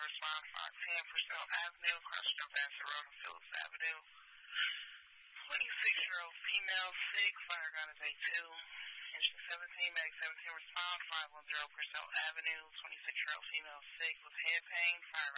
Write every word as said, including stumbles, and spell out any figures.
respond five ten Purcell Avenue, cross Bassett Road and Phillips Avenue. twenty-six-year-old female, sick, fire gun is A two. Engine seventeen, Mag seventeen, respond five one zero Purcell Avenue. twenty-six-year-old female, sick with head pain, fire